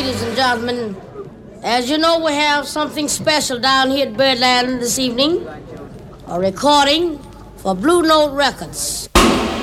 ladies and gentlemen. As you know, we have something special down here at Birdland this evening. A recording for Blue Note Records.